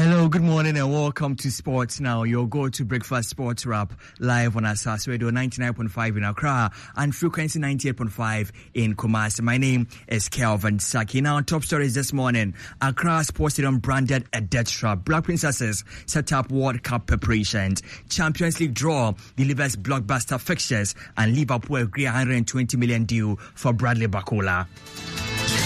Hello, good morning and welcome to Sports Now, your go-to breakfast sports wrap live on Asas Radio 99.5 in Accra and frequency 98.5 in Kumasi. My name is Kelvin Saki. Now, top stories this morning. Accra Sports Stadium branded a death trap. Black Princesses set up World Cup preparations. Champions League draw delivers blockbuster fixtures and Liverpool agree 120 million deal for Bradley Bakola.